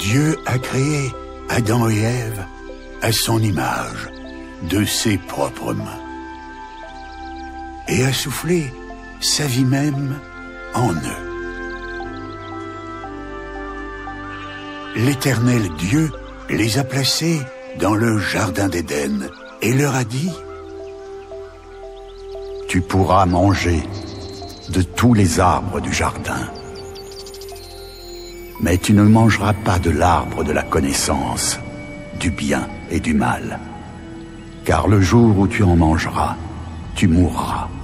Dieu a créé Adam et Ève à son image, de ses propres mains, et a soufflé sa vie même en eux. L'Éternel Dieu les a placés dans le jardin d'Éden et leur a dit: tu pourras manger de tous les arbres du jardin, mais tu ne mangeras pas de l'arbre de la connaissance du bien et du mal, car le jour où tu en mangeras, tu mourras.